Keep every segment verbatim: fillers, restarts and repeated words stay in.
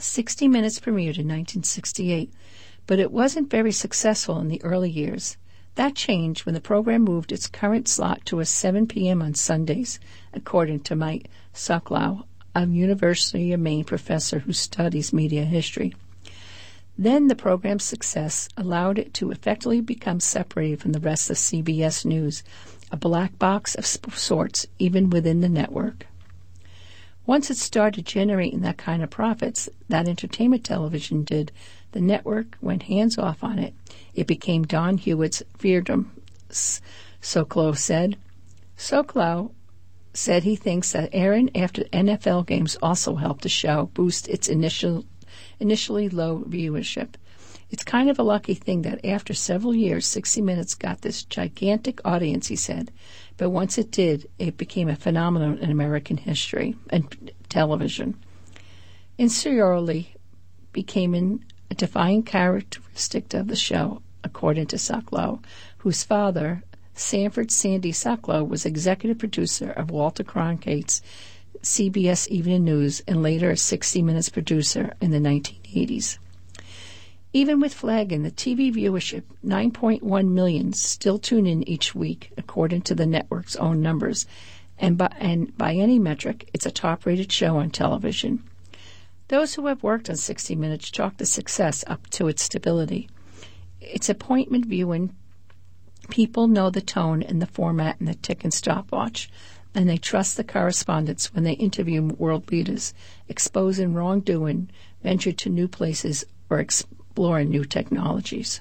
sixty minutes premiered in nineteen sixty-eight, but it wasn't very successful in the early years. That changed when the program moved its current slot to a seven p.m. on Sundays, according to Mike Sokolow, a University of Maine professor who studies media history. Then the program's success allowed it to effectively become separated from the rest of C B S News, a black box of sorts even within the network. Once it started generating that kind of profits that entertainment television did, the network went hands-off on it. It became Don Hewitt's fiefdom, Sokolow said. Sokolow said he thinks that airing after N F L games also helped the show boost its initial, initially low viewership. It's kind of a lucky thing that after several years, sixty minutes got this gigantic audience, he said. But once it did, it became a phenomenon in American history and television. Inseriority became an, a defining characteristic of the show, according to Sokolow, whose father, Sanford Sandy Sokolow, was executive producer of Walter Cronkate's C B S Evening News and later a sixty minutes producer in the nineteen eighties. Even with flagging the T V viewership, nine point one million still tune in each week, according to the network's own numbers, and by, and by any metric, it's a top-rated show on television. Those who have worked on sixty minutes chalk the success up to its stability. It's appointment viewing. People know the tone and the format and the tick and stopwatch, and they trust the correspondents when they interview world leaders, exposing wrongdoing, venture to new places, or exploring new technologies.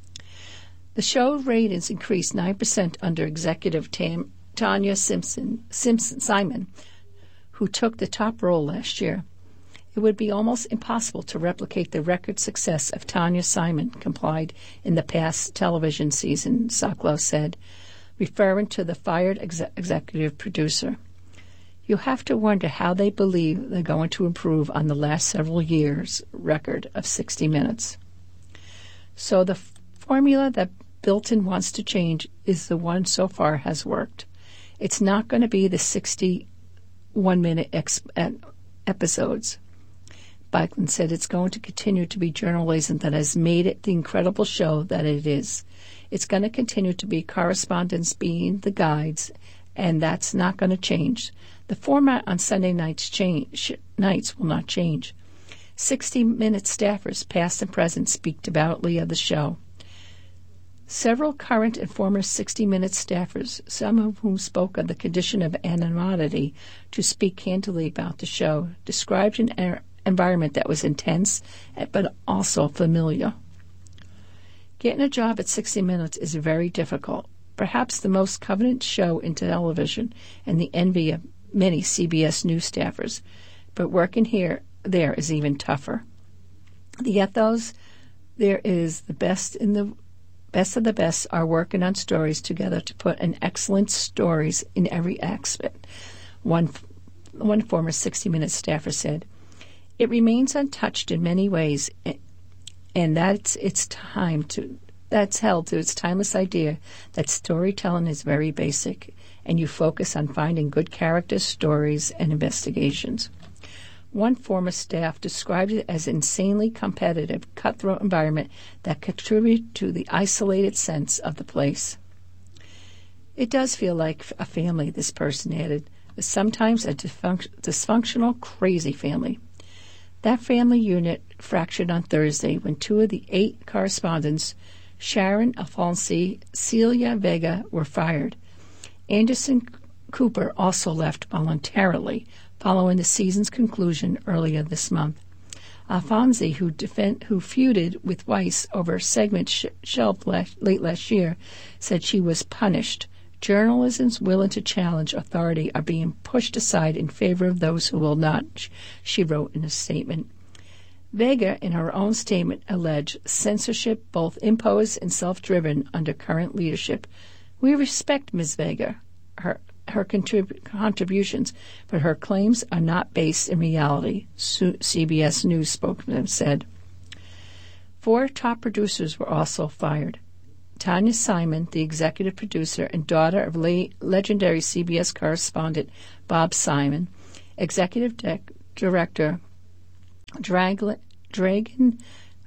The show ratings increased nine percent under executive Tam, Tanya Simpson, Simpson Simon, who took the top role last year. It would be almost impossible to replicate the record success of Tanya Simon complied in the past television season, Sokolow said, referring to the fired ex- executive producer. You have to wonder how they believe they're going to improve on the last several years' record of sixty minutes. So the f- formula that Bilton wants to change is the one so far has worked. It's not going to be the sixty-one-minute ex- episodes. Bachman said it's going to continue to be journalism that has made it the incredible show that it is. It's going to continue to be correspondents being the guides, and that's not going to change. The format on Sunday nights change, nights will not change. sixty-minute staffers, past and present, speak devoutly of the show. Several current and former sixty-minute staffers, some of whom spoke of the condition of anonymity to speak candidly about the show, described an er- environment that was intense but also familiar. Getting a job at sixty minutes is very difficult, perhaps the most coveted show in television and the envy of many C B S News staffers, but working here there is even tougher. The ethos there is the best in the best of the best are working on stories together to put an excellent stories in every aspect. One one former sixty minute staffer said, "It remains untouched in many ways, and that's its time to that's held to its timeless idea that storytelling is very basic, and you focus on finding good characters, stories, and investigations." One former staff described it as an insanely competitive, cutthroat environment that contributed to the isolated sense of the place. It does feel like a family, this person added, but sometimes a dysfunct- dysfunctional, crazy family. That family unit fractured on Thursday when two of the eight correspondents, Sharon Alfonsi, Celia Vega, were fired. Anderson Cooper also left voluntarily following the season's conclusion earlier this month. Alfonsi, who, defend, who feuded with Weiss over a segment sh- shelved last, late last year, said she was punished. Journalism's willing to challenge authority are being pushed aside in favor of those who will not, she wrote in a statement. Vega, in her own statement, alleged censorship both imposed and self-driven under current leadership. We respect Miz Vega, her, her contrib- contributions, but her claims are not based in reality, C B S News spokesman said. Four top producers were also fired. Tanya Simon, the executive producer and daughter of le- legendary C B S correspondent Bob Simon, executive de- director Drag- Dragan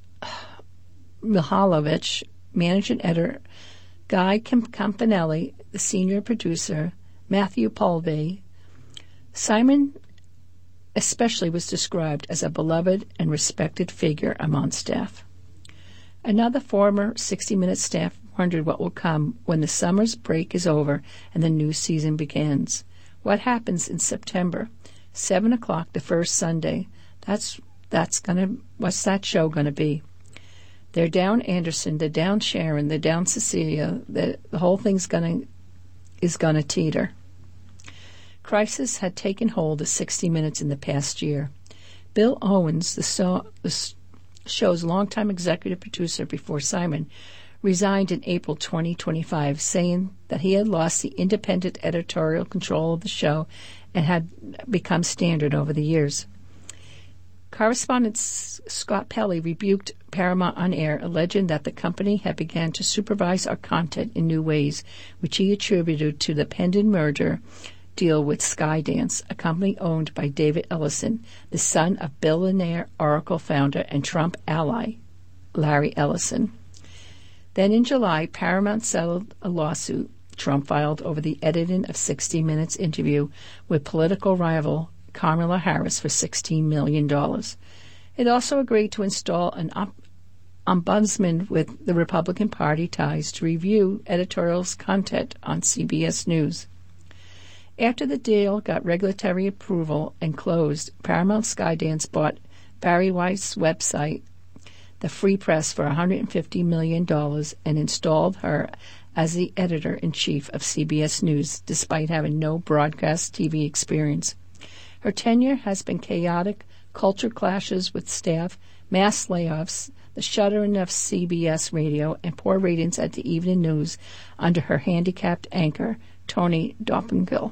Mihailovich, managing editor, Guy Campanelli, the senior producer, Matthew Polvey. Simon especially was described as a beloved and respected figure among staff. Another former sixty minutes staff wondered what will come when the summer's break is over and the new season begins. What happens in September? Seven o'clock the first Sunday. That's that's gonna. What's that show gonna be? They're down Anderson. They're down Sharon. They're down Cecilia. The, the whole thing's gonna is gonna teeter. Crisis had taken hold of sixty minutes in the past year. Bill Owens, the, so, the show's longtime executive producer before Simon, resigned in April twenty twenty-five, saying that he had lost the independent editorial control of the show and had become standard over the years. Correspondent Scott Pelley rebuked Paramount on air, alleging that the company had begun to supervise our content in new ways, which he attributed to the pending merger deal with Skydance, a company owned by David Ellison, the son of billionaire Oracle founder and Trump ally Larry Ellison. Then in July, Paramount settled a lawsuit Trump filed over the editing of sixty minutes interview with political rival Kamala Harris for sixteen million dollars. It also agreed to install an op- ombudsman with the Republican Party ties to review editorial's content on C B S News. After the deal got regulatory approval and closed, Paramount Skydance bought Barry White's website, The Free Press, for one hundred fifty million dollars and installed her as the editor-in-chief of C B S News, despite having no broadcast T V experience. Her tenure has been chaotic, culture clashes with staff, mass layoffs, the shuttering of C B S Radio, and poor ratings at the evening news under her handicapped anchor, Tony Doppelgänger.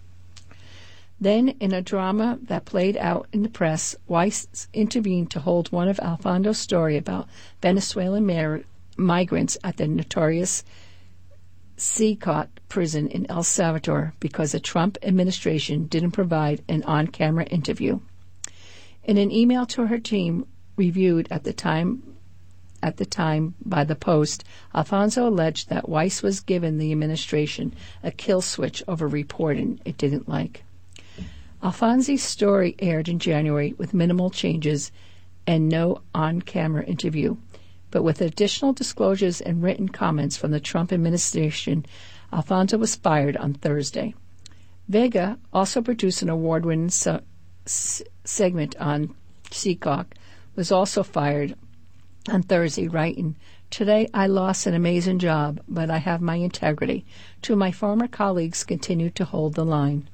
Then, in a drama that played out in the press, Weiss intervened to hold one of Alfonso's story about Venezuelan mar- migrants at the notorious Secot prison in El Salvador because the Trump administration didn't provide an on-camera interview. In an email to her team, reviewed at the time at the time by the Post, Alfonso alleged that Weiss was given the administration a kill switch over reporting it didn't like. Alfonsi's story aired in January with minimal changes and no on-camera interview. But with additional disclosures and written comments from the Trump administration, Alfonso was fired on Thursday. Vega, also produced an award-winning so- s- segment on Seacock, was also fired on Thursday, writing, "Today I lost an amazing job, but I have my integrity. Two of my former colleagues continue to hold the line."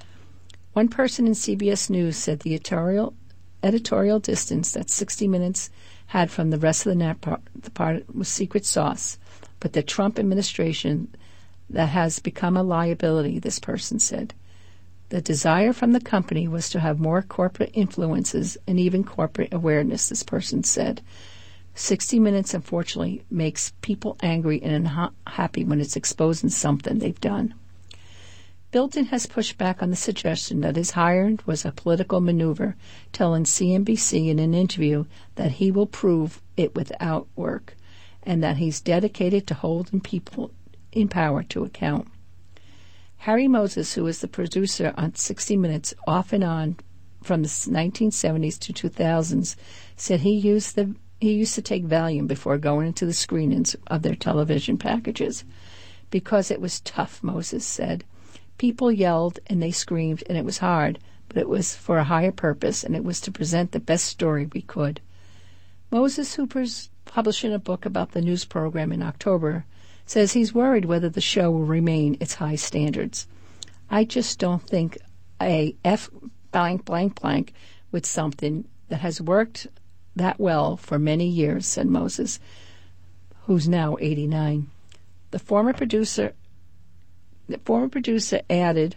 One person in C B S News said the editorial, editorial distance that sixty minutes had from the rest of the net part, the part was secret sauce, but the Trump administration that has become a liability, this person said. The desire from the company was to have more corporate influences and even corporate awareness, this person said. sixty minutes, unfortunately, makes people angry and unhappy when it's exposing something they've done. Bilton has pushed back on the suggestion that his hiring was a political maneuver, telling C N B C in an interview that he will prove it without work and that he's dedicated to holding people in power to account. Harry Moses, who was the producer on sixty minutes off and on from the nineteen seventies to two thousands, said he used the he used to take Valium before going into the screenings of their television packages. Because it was tough, Moses said. People yelled and they screamed, and it was hard, but it was for a higher purpose, and it was to present the best story we could. Moses, who's publishing a book about the news program in October, says he's worried whether the show will remain its high standards. I just don't think a F blank blank blank with something that has worked that well for many years, said Moses, who's now eighty-nine. The former producer The former producer added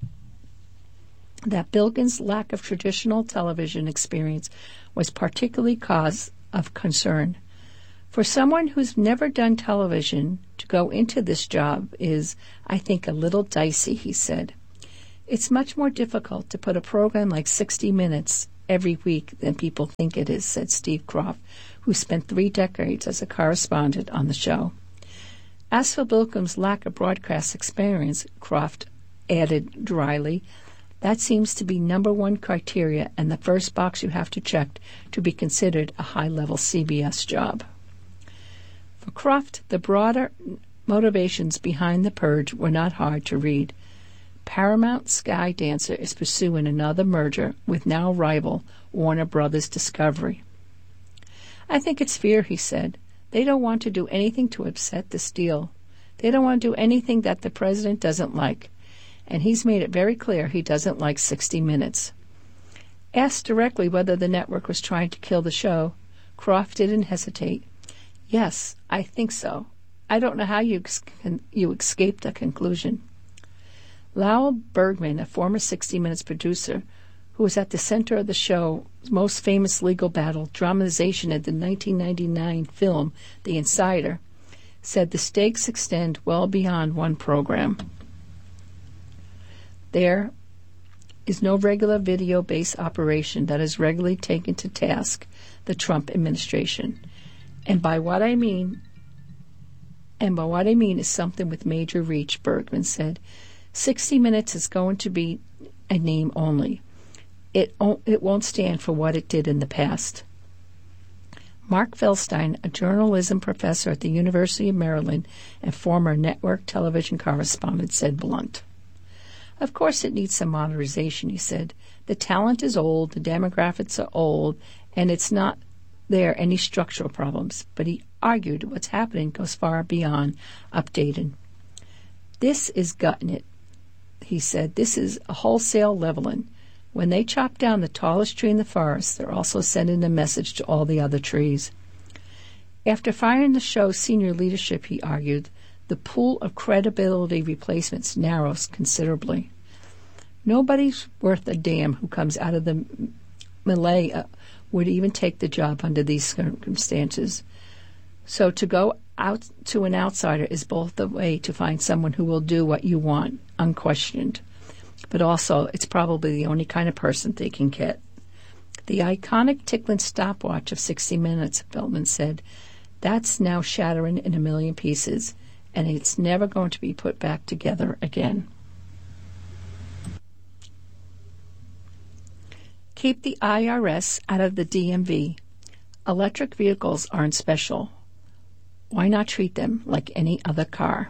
that Bilgin's lack of traditional television experience was particularly cause of concern. For someone who's never done television, to go into this job is, I think, a little dicey, he said. It's much more difficult to put a program like sixty minutes every week than people think it is, said Steve Kroft, who spent three decades as a correspondent on the show. As for Bilkham's lack of broadcast experience, Kroft added dryly, that seems to be number one criteria and the first box you have to check to be considered a high-level C B S job. For Kroft, the broader motivations behind the purge were not hard to read. Paramount Skydancer is pursuing another merger with now rival Warner Brothers Discovery. I think it's fear, he said. They don't want to do anything to upset this deal. They don't want to do anything that the president doesn't like. And he's made it very clear he doesn't like sixty minutes. Asked directly whether the network was trying to kill the show, Kroft didn't hesitate. Yes, I think so. I don't know how you, ex- you escaped the conclusion. Lowell Bergman, a former sixty minutes producer, who was at the center of the show's most famous legal battle, dramatization of the nineteen ninety-nine film The Insider, said the stakes extend well beyond one program. There is no regular video-based operation that is regularly taken to task the Trump administration. And by what I mean, and by what I mean is something with major reach, Bergman said. sixty minutes is going to be a name only. It, it won't stand for what it did in the past. Mark Feldstein, a journalism professor at the University of Maryland and former network television correspondent, said blunt. Of course it needs some modernization, he said. The talent is old, the demographics are old, and it's not there any structural problems. But he argued what's happening goes far beyond updating. This is gutting it, he said. This is a wholesale leveling. When they chop down the tallest tree in the forest, they're also sending a message to all the other trees. After firing the show's senior leadership, he argued, the pool of credibility replacements narrows considerably. Nobody's worth a damn who comes out of the melee uh, would even take the job under these circumstances. So to go out to an outsider is both the way to find someone who will do what you want, unquestioned. But also, it's probably the only kind of person they can get. The iconic tickling stopwatch of sixty minutes, Feldman said, that's now shattering in a million pieces, and it's never going to be put back together again. Keep the I R S out of the D M V. Electric vehicles aren't special. Why not treat them like any other car?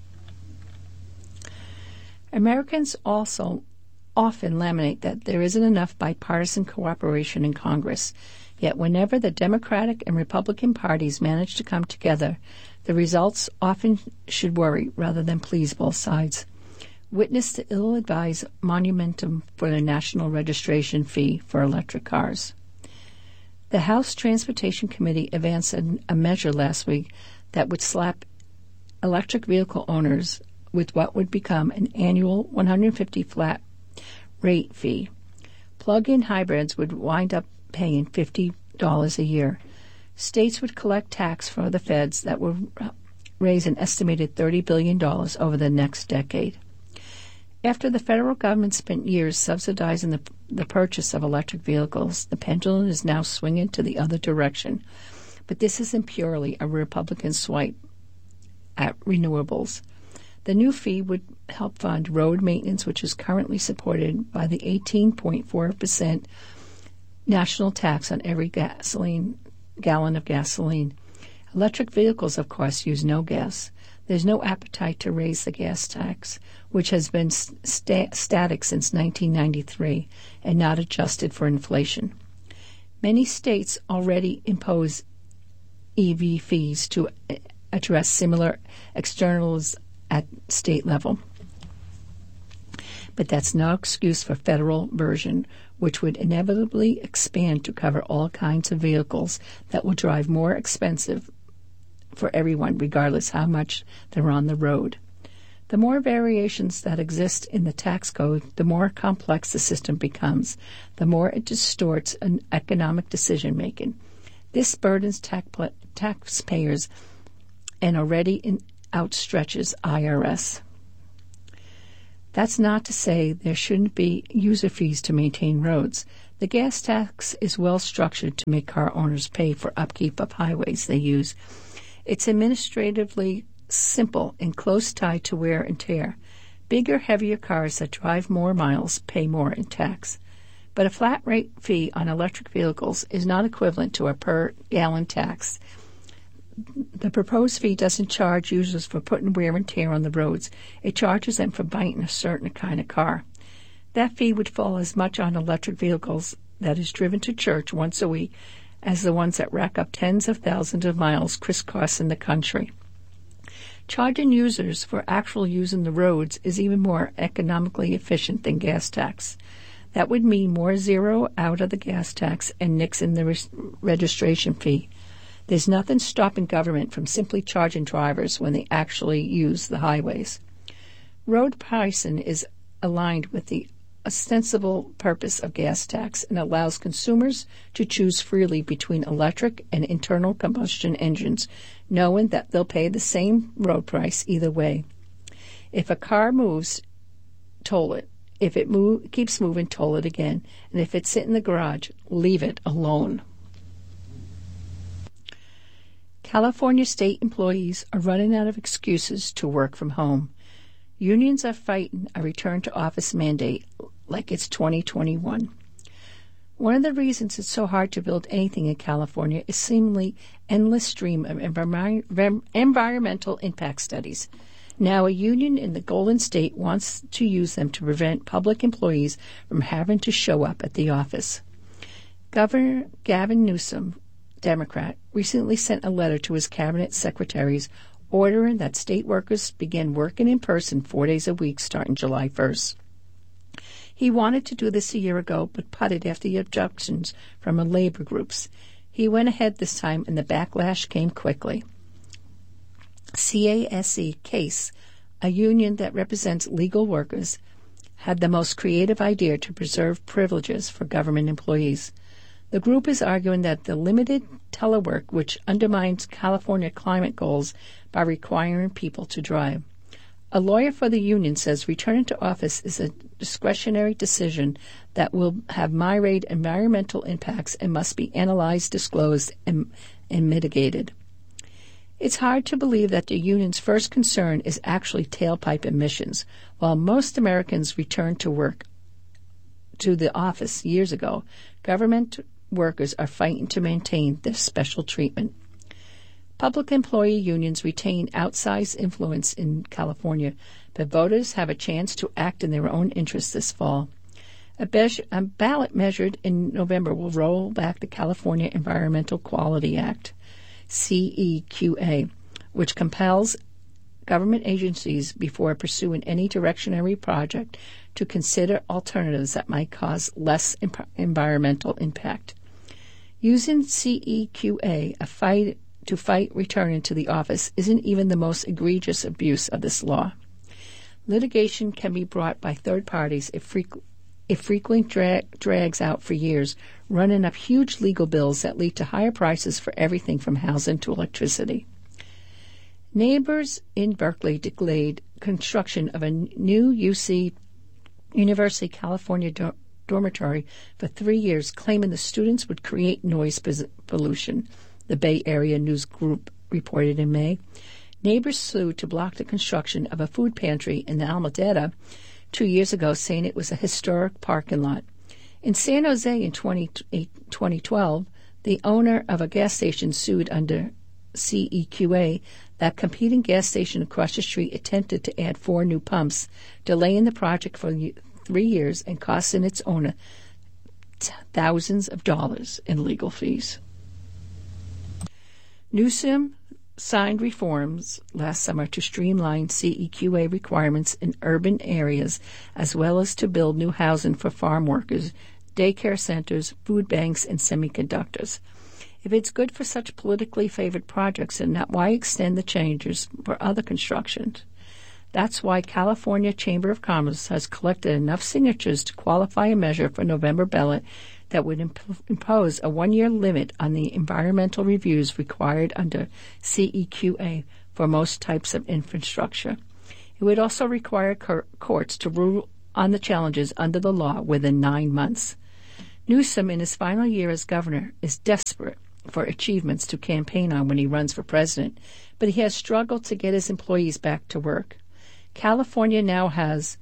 Americans also often lament that there isn't enough bipartisan cooperation in Congress. Yet whenever the Democratic and Republican parties manage to come together, the results often should worry rather than please both sides. Witness the ill-advised monumentum for the national registration fee for electric cars. The House Transportation Committee advanced a, a measure last week that would slap electric vehicle owners with what would become an annual one hundred fifty dollars flat rate fee. Plug-in hybrids would wind up paying fifty dollars a year. States would collect tax for the feds that would raise an estimated thirty billion dollars over the next decade. After the federal government spent years subsidizing the, the purchase of electric vehicles, the pendulum is now swinging to the other direction. But this isn't purely a Republican swipe at renewables. The new fee would help fund road maintenance, which is currently supported by the eighteen point four percent national tax on every gasoline gallon of gasoline. Electric vehicles, of course, use no gas. There's no appetite to raise the gas tax, which has been sta- static since nineteen ninety-three and not adjusted for inflation. Many states already impose E V fees to address similar externals at state level. But that's no excuse for federal version, which would inevitably expand to cover all kinds of vehicles that will drive more expensive for everyone, regardless how much they're on the road. The more variations that exist in the tax code, the more complex the system becomes, the more it distorts an economic decision-making. This burdens tax pl- taxpayers and already in- outstretches I R S. That's not to say there shouldn't be user fees to maintain roads. The The gas tax is well structured to make car owners pay for upkeep of highways they use. It's administratively simple and close tied to wear and tear. Bigger, heavier cars that drive more miles pay more in tax. But a flat rate fee on electric vehicles is not equivalent to a per-gallon tax. The proposed fee doesn't charge users for putting wear and tear on the roads. It charges them for buying a certain kind of car. That fee would fall as much on electric vehicles that is driven to church once a week as the ones that rack up tens of thousands of miles crisscrossing the country. Charging users for actual use in the roads is even more economically efficient than gas tax. That would mean more zero out of the gas tax and nixing the re- registration fee. There's nothing stopping government from simply charging drivers when they actually use the highways. Road pricing is aligned with the ostensible purpose of gas tax and allows consumers to choose freely between electric and internal combustion engines, knowing that they'll pay the same road price either way. If a car moves, toll it. If it move, keeps moving, toll it again. And if it's sitting in the garage, leave it alone. California state employees are running out of excuses to work from home. Unions are fighting a return to office mandate like it's twenty twenty-one. One of the reasons it's so hard to build anything in California is seemingly endless stream of envir- environmental impact studies. Now a union in the Golden State wants to use them to prevent public employees from having to show up at the office. Governor Gavin Newsom, Democrat, recently sent a letter to his cabinet secretaries ordering that state workers begin working in person four days a week starting July first. He wanted to do this a year ago, but putted after the objections from labor groups. He went ahead this time, and the backlash came quickly. C A S E CASE, a union that represents legal workers, had the most creative idea to preserve privileges for government employees. The group is arguing that the limited telework, which undermines California climate goals by requiring people to drive. A lawyer for the union says returning to office is a discretionary decision that will have myriad environmental impacts and must be analyzed, disclosed, and, and mitigated. It's hard to believe that the union's first concern is actually tailpipe emissions. While most Americans returned to work to the office years ago, government workers are fighting to maintain this special treatment. Public employee unions retain outsized influence in California, but voters have a chance to act in their own interests this fall. A, be- a ballot measured in November will roll back the California Environmental Quality Act, C E Q A, which compels government agencies, before pursuing any directionary project, to consider alternatives that might cause less imp- environmental impact. Using C E Q A a fight, to fight returning to the office isn't even the most egregious abuse of this law. Litigation can be brought by third parties if, frequ- if frequently dra- drags out for years, running up huge legal bills that lead to higher prices for everything from housing to electricity. Neighbors in Berkeley delayed construction of a new U C University California do- dormitory for three years, claiming the students would create noise pollution, the Bay Area News Group reported in May. Neighbors sued to block the construction of a food pantry in the Alameda two years ago, saying it was a historic parking lot. In San Jose in twenty twelve, the owner of a gas station sued under C E Q A that competing gas station across the street attempted to add four new pumps, delaying the project for three years and costing its owner thousands of dollars in legal fees. Newsom signed reforms last summer to streamline C E Q A requirements in urban areas, as well as to build new housing for farm workers, daycare centers, food banks, and semiconductors. If it's good for such politically favored projects, then why extend the changes for other constructions? That's why California Chamber of Commerce has collected enough signatures to qualify a measure for November ballot that would imp- impose a one-year limit on the environmental reviews required under C E Q A for most types of infrastructure. It would also require cor- courts to rule on the challenges under the law within nine months. Newsom, in his final year as governor, is desperate for achievements to campaign on when he runs for president, but he has struggled to get his employees back to work. California now has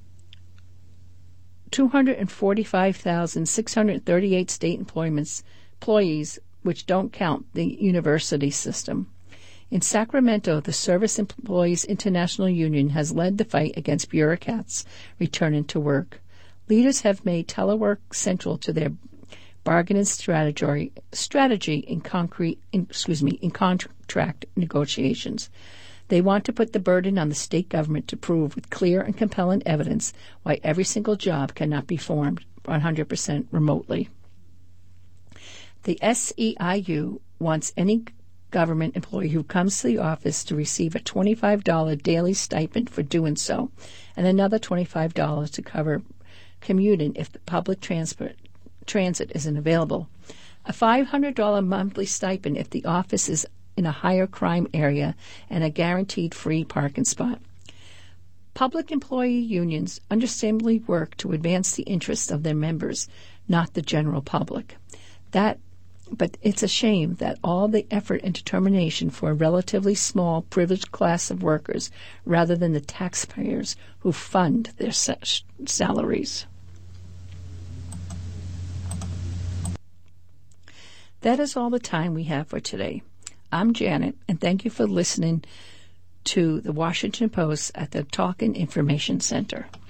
two hundred forty-five thousand six hundred thirty-eight state employments, employees, which don't count the university system. In Sacramento, the Service Employees International Union has led the fight against bureaucrats returning to work. Leaders have made telework central to their bargaining strategy, strategy in concrete, in, excuse me, in contract negotiations. They want to put the burden on the state government to prove with clear and compelling evidence why every single job cannot be formed one hundred percent remotely. The S E I U wants any government employee who comes to the office to receive a twenty-five dollars daily stipend for doing so, and another twenty-five dollars to cover commuting if the public transport, transit isn't available, a five hundred dollars monthly stipend if the office is in a higher crime area, and a guaranteed free parking spot. Public employee unions understandably work to advance the interests of their members, not the general public. That But it's a shame that all the effort and determination for a relatively small, privileged class of workers rather than the taxpayers who fund their salaries. That is all the time we have for today. I'm Janet, and thank you for listening to the Washington Post at the Talkin' Information Center.